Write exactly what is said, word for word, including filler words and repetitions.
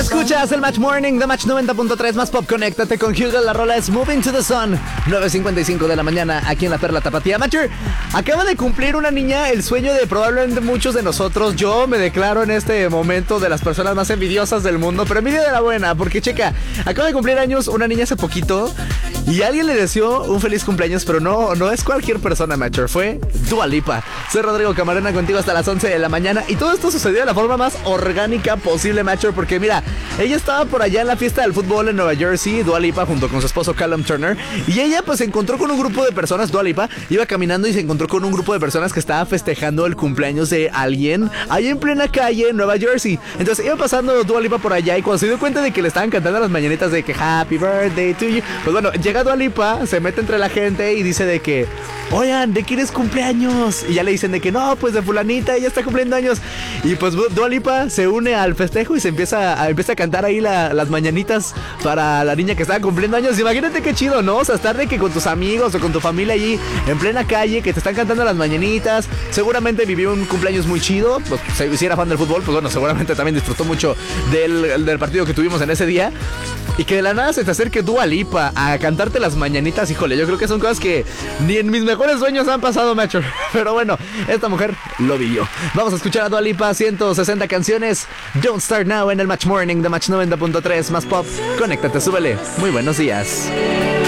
Escuchas el Match Morning de Match noventa punto tres más pop. Conéctate con Hugo. La rola es Moving to the Sun. nueve cincuenta y cinco de la mañana aquí en la Perla Tapatía. Matcher, acaba de cumplir una niña el sueño de probablemente muchos de nosotros. Yo me declaro en este momento de las personas más envidiosas del mundo, pero envidia de la buena, porque checa, acaba de cumplir años una niña hace poquito y alguien le deseó un feliz cumpleaños, pero no, no es cualquier persona, Matcher, fue Dua Lipa. Soy Rodrigo Camarena contigo hasta las once de la mañana y todo esto sucedió de la forma más orgánica posible, Matcher, porque mira, ella estaba por allá en la fiesta del fútbol en Nueva Jersey, Dua Lipa, junto con su esposo Callum Turner, y ella pues se encontró con un grupo de personas. Dua Lipa iba caminando y se encontró con un grupo de personas que estaba festejando el cumpleaños de alguien ahí en plena calle en Nueva Jersey. Entonces iba pasando Dua Lipa por allá y cuando se dio cuenta de que le estaban cantando las mañanitas de que Happy Birthday to you, pues bueno, llega Dua Lipa, se mete entre la gente y dice de que, oigan, ¿de quién es cumpleaños? Y ya le dicen de que no, pues de fulanita, ella está cumpliendo años. Y pues Dua Lipa se une al festejo y se empieza a, empieza a cantar ahí la, las mañanitas para la niña que estaba cumpliendo años. Imagínate qué chido, ¿no? O sea, estar de que con tus amigos o con tu familia allí en plena calle, que te están cantando las mañanitas. Seguramente vivió un cumpleaños muy chido. Pues si era fan del fútbol, pues bueno, seguramente también disfrutó mucho del, del partido que tuvimos en ese día. Y que de la nada se te acerque Dua Lipa a cantarte las mañanitas, híjole, yo creo que son cosas que ni en mis mejores sueños han pasado, macho. Pero bueno, esta mujer lo vivió. Vamos a escuchar a Dua Lipa, ciento sesenta canciones. Don't Start Now en el Match Morning de Match noventa punto tres más pop. Conéctate, súbele. Muy buenos días.